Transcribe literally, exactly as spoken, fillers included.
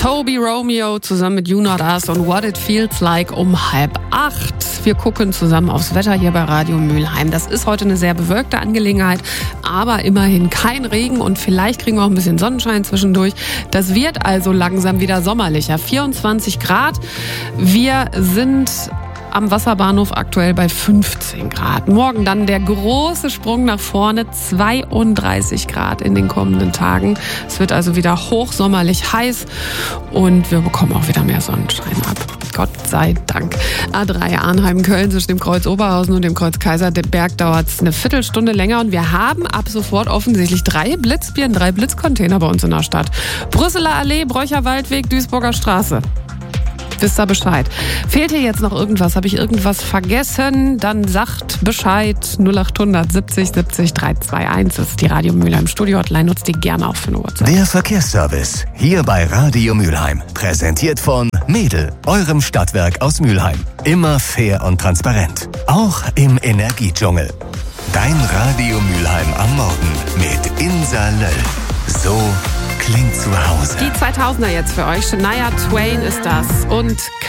Toby Romeo zusammen mit You Not Us und What It Feels Like um halb acht. Wir gucken zusammen aufs Wetter hier bei Radio Mülheim. Das ist heute eine sehr bewölkte Angelegenheit, aber immerhin kein Regen und vielleicht kriegen wir auch ein bisschen Sonnenschein zwischendurch. Das wird also langsam wieder sommerlicher. vierundzwanzig Grad. Wir sind am Wasserbahnhof aktuell bei fünfzehn Grad. Morgen dann der große Sprung nach vorne, zweiunddreißig Grad in den kommenden Tagen. Es wird also wieder hochsommerlich heiß und wir bekommen auch wieder mehr Sonnenschein ab. Gott sei Dank. A drei Arnheim-Köln zwischen dem Kreuz Oberhausen und dem Kreuz Kaiserberg dauert es eine Viertelstunde länger und wir haben ab sofort offensichtlich drei Blitzbirnen, drei Blitzcontainer bei uns in der Stadt. Brüsseler Allee, Bräucher Waldweg, Duisburger Straße. Wisst ihr Bescheid. Fehlt hier jetzt noch irgendwas? Habe ich irgendwas vergessen? Dann sagt Bescheid. null acht hundert siebzig siebzig dreihunderteinundzwanzig. Das ist die Radio Mülheim Studio Hotline. Nutzt die gerne auch für eine Uhrzeit. Der Verkehrsservice hier bei Radio Mülheim. Präsentiert von Mädel, eurem Stadtwerk aus Mülheim. Immer fair und transparent. Auch im Energiedschungel. Dein Radio Mülheim am Morgen mit Insa Löll. So klingt zu Hause. Die zweitausender jetzt für euch. Shania Twain ist das. Und